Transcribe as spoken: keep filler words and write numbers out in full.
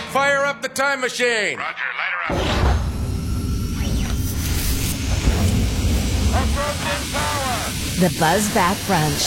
Fire up the time machine. Roger, light her up. Approach in power. The Buzz Back Brunch.